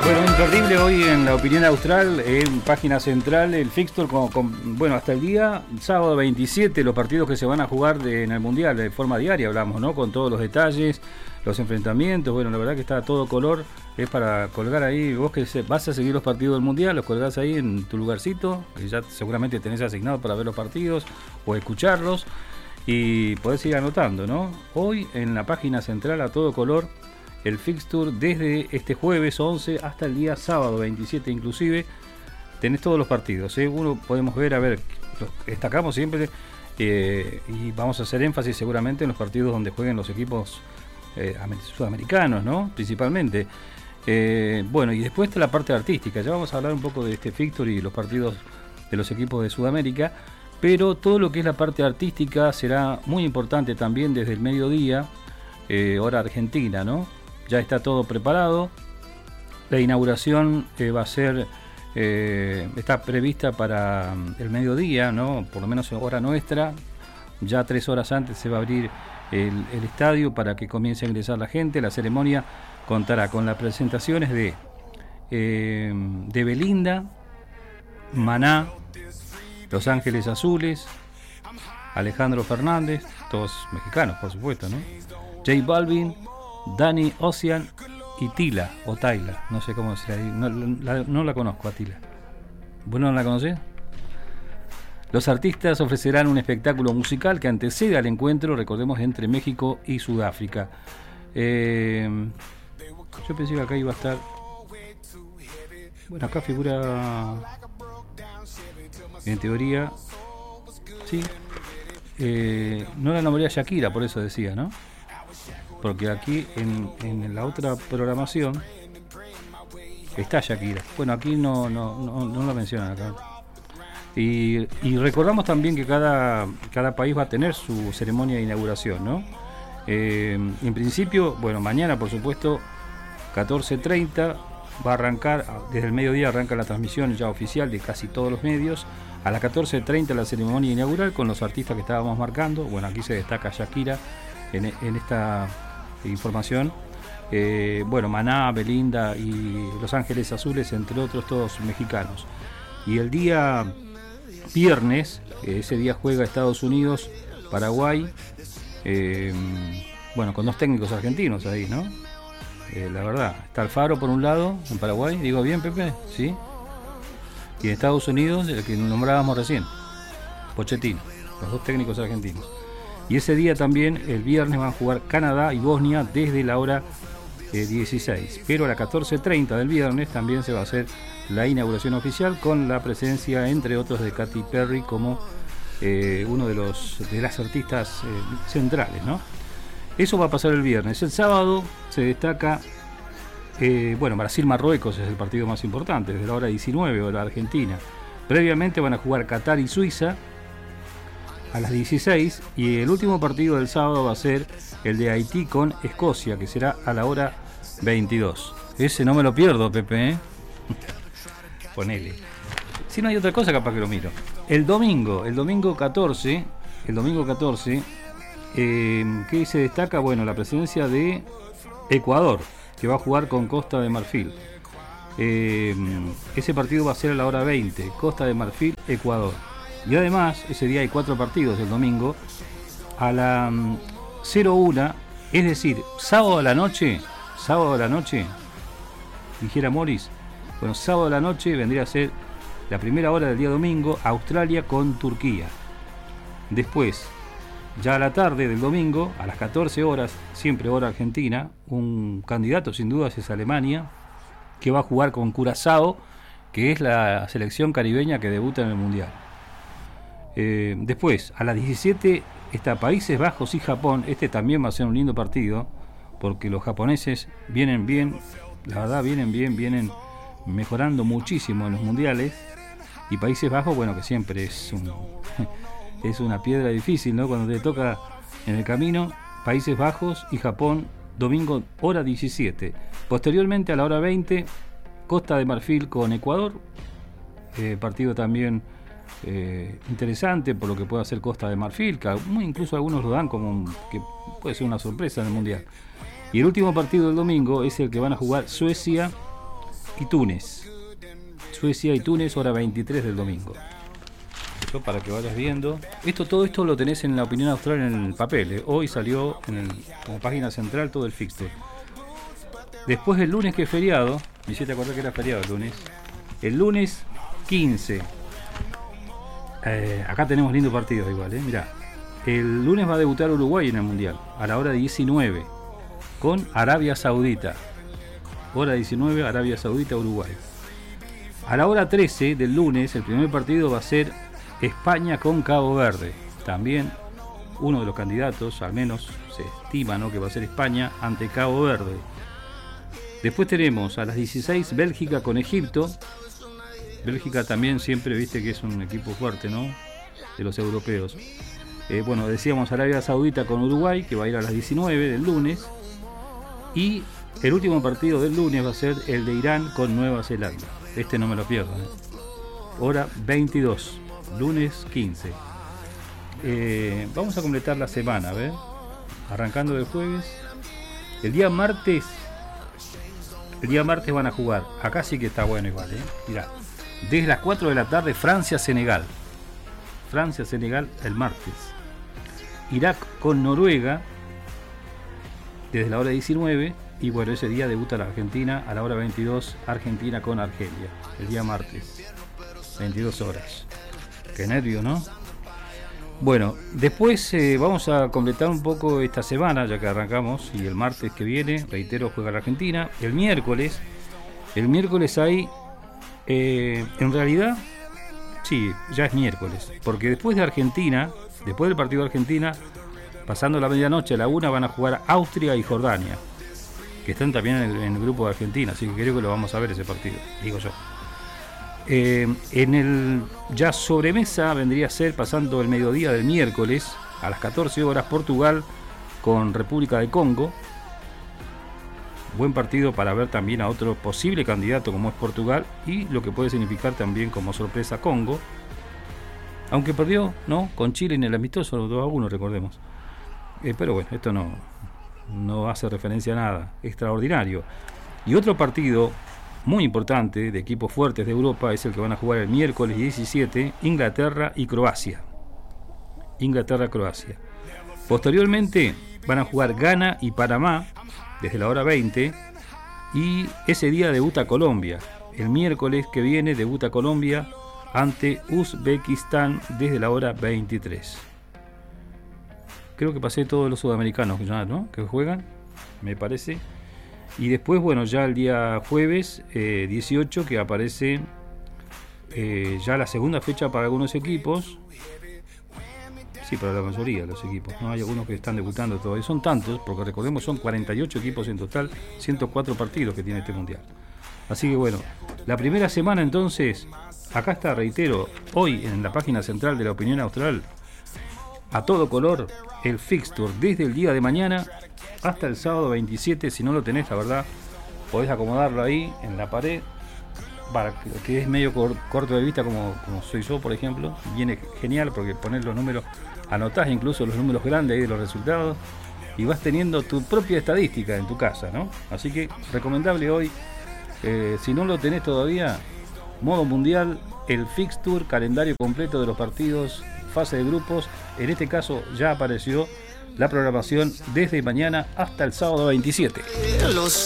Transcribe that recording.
Bueno, imperdible hoy en la opinión austral, en página central, el fixture bueno, hasta el día sábado 27, los partidos que se van a jugar en el Mundial de forma diaria, hablamos, ¿no? Con todos los detalles, los enfrentamientos, bueno, la verdad que está a todo color, es para colgar ahí, vos que vas a seguir los partidos del Mundial, los colgás ahí en tu lugarcito, que ya seguramente tenés asignado para ver los partidos o escucharlos, y podés ir anotando, ¿no? Hoy en la página central a todo color, el fixture desde este jueves 11 hasta el día sábado 27 inclusive, tenés todos los partidos, ¿eh? Uno podemos ver, destacamos siempre y vamos a hacer énfasis seguramente en los partidos donde jueguen los equipos sudamericanos, ¿no? Principalmente. Bueno, y después está la parte artística, ya vamos a hablar un poco de este fixture y los partidos de los equipos de Sudamérica, pero todo lo que es la parte artística será muy importante también desde el mediodía, hora argentina, ¿no? Ya está todo preparado. La inauguración va a ser, está prevista para el mediodía, ¿no? Por lo menos hora nuestra. Ya 3 horas antes se va a abrir el estadio para que comience a ingresar la gente. La ceremonia contará con las presentaciones de Belinda, Maná, Los Ángeles Azules, Alejandro Fernández, todos mexicanos por supuesto, ¿no? J Balvin, Danny Ocean y Tila, o Tayla, no sé cómo se la no la conozco a Tila. ¿Vos no la conocés? Los artistas ofrecerán un espectáculo musical que antecede al encuentro, recordemos, entre México y Sudáfrica. Yo pensé que acá iba a estar... Bueno, acá figura... En teoría... Sí. No la nombré a Shakira, por eso decía, ¿no? Porque aquí en la otra programación está Shakira. Bueno, aquí no la mencionan acá. Y recordamos también que cada país va a tener su ceremonia de inauguración, ¿no? En principio, bueno, mañana por supuesto 14:30 va a arrancar, desde el mediodía arranca la transmisión ya oficial de casi todos los medios. A las 14:30 la ceremonia inaugural con los artistas que estábamos marcando. Bueno, aquí se destaca Shakira en esta información. Bueno, Maná, Belinda y Los Ángeles Azules, entre otros, todos mexicanos. Y el día viernes, ese día juega Estados Unidos, Paraguay, bueno, con 2 técnicos argentinos ahí, ¿no? La verdad, está Alfaro por un lado, en Paraguay, digo bien, Pepe, ¿sí? Y en Estados Unidos, el que nombrábamos recién, Pochettino, los 2 técnicos argentinos. Y ese día también, el viernes, van a jugar Canadá y Bosnia desde la hora 16. Pero a las 14:30 del viernes también se va a hacer la inauguración oficial con la presencia, entre otros, de Katy Perry como uno de las artistas centrales, ¿no? Eso va a pasar el viernes. El sábado se destaca, bueno, Brasil-Marruecos es el partido más importante, desde la hora 19, hora argentina. Previamente van a jugar Qatar y Suiza a las 16, y el último partido del sábado va a ser el de Haití con Escocia, que será a la hora 22. Ese no me lo pierdo, Pepe, ¿eh? Ponele. Si no hay otra cosa, capaz que lo miro. El domingo 14, ¿qué se destaca? Bueno, la presencia de Ecuador, que va a jugar con Costa de Marfil. Ese partido va a ser a la hora 20, Costa de Marfil, Ecuador. Y además, ese día hay 4 partidos el domingo, a la 01, es decir, sábado a la noche, dijera Morris, bueno, sábado a la noche vendría a ser la primera hora del día domingo, Australia con Turquía. Después, ya a la tarde del domingo, a las 14 horas, siempre hora argentina, un candidato sin dudas es Alemania, que va a jugar con Curazao, que es la selección caribeña que debuta en el Mundial. Después, a las 17 está Países Bajos y Japón. Este también va a ser un lindo partido, porque los japoneses vienen bien, la verdad vienen mejorando muchísimo en los mundiales. Y Países Bajos, bueno, que siempre es una piedra difícil, ¿no? Cuando te toca en el camino. Países Bajos y Japón, domingo, hora 17. Posteriormente, a la hora 20, Costa de Marfil con Ecuador. Partido también interesante por lo que puede hacer Costa de Marfil, que incluso algunos lo dan como que puede ser una sorpresa en el Mundial. Y el último partido del domingo es el que van a jugar Suecia y Túnez. Suecia y Túnez, hora 23 del domingo. Esto para que vayas viendo. Todo esto lo tenés en la opinión austral en el papel. Hoy salió como página central todo el fixture. Después el lunes, que es feriado, me hiciste acordar que era feriado el lunes. El lunes 15. Acá tenemos lindos partidos igual, mirá. El lunes va a debutar Uruguay en el Mundial, a la hora 19, con Arabia Saudita. Hora 19, Arabia Saudita, Uruguay. A la hora 13 del lunes, el primer partido va a ser España con Cabo Verde. También uno de los candidatos, al menos se estima, ¿no?, que va a ser España ante Cabo Verde. Después tenemos a las 16 Bélgica con Egipto. Bélgica también siempre, viste que es un equipo fuerte, ¿no?, de los europeos. Bueno, decíamos Arabia Saudita con Uruguay, que va a ir a las 19 del lunes. Y el último partido del lunes va a ser el de Irán con Nueva Zelanda. Este no me lo pierdo, hora 22, lunes 15. Vamos a completar la semana, ¿ves? Arrancando del jueves. El día martes van a jugar. Acá sí que está bueno igual, mirá. Desde las 4 de la tarde, Francia-Senegal. Francia-Senegal el martes. Irak con Noruega desde la hora 19. Y bueno, ese día debuta la Argentina a la hora 22. Argentina con Argelia, el día martes, 22 horas. Qué nervio, ¿no? Bueno, después vamos a completar un poco esta semana, ya que arrancamos. Y el martes que viene, reitero, juega la Argentina. El miércoles hay, en realidad, sí, ya es miércoles, porque después del partido de Argentina, pasando la medianoche a la 1, van a jugar Austria y Jordania, que están también en el grupo de Argentina, así que creo que lo vamos a ver ese partido, digo yo. En el ya sobremesa vendría a ser, pasando el mediodía del miércoles, a las 14 horas, Portugal con República de Congo. Buen partido para ver también a otro posible candidato como es Portugal, y lo que puede significar también como sorpresa Congo, aunque perdió, ¿no?, con Chile en el amistoso 2-1, recordemos. Pero bueno, esto no hace referencia a nada extraordinario. Y otro partido muy importante de equipos fuertes de Europa es el que van a jugar el miércoles 17, Inglaterra y Croacia. Inglaterra-Croacia. Posteriormente van a jugar Ghana y Panamá desde la hora 20, y ese día debuta Colombia. El miércoles que viene debuta Colombia ante Uzbekistán desde la hora 23. Creo que pasé todos los sudamericanos ya, ¿no?, que juegan, me parece. Y después, bueno, ya el día jueves 18, que aparece ya la segunda fecha para algunos equipos. Sí, para la mayoría de los equipos, ¿no? Hay algunos que están debutando todavía. Son tantos, porque recordemos, son 48 equipos en total, 104 partidos que tiene este mundial. Así que bueno, la primera semana entonces, acá está, reitero, hoy en la página central de la opinión austral, a todo color, el fixture desde el día de mañana hasta el sábado 27. Si no lo tenés, la verdad, podés acomodarlo ahí en la pared, para que es medio corto de vista, como soy yo, por ejemplo. Viene genial porque ponés los números, anotás incluso los números grandes ahí de los resultados, y vas teniendo tu propia estadística en tu casa, ¿no? Así que recomendable hoy, si no lo tenés todavía, modo mundial, el fixture, calendario completo de los partidos, fase de grupos. En este caso ya apareció la programación desde mañana hasta el sábado 27.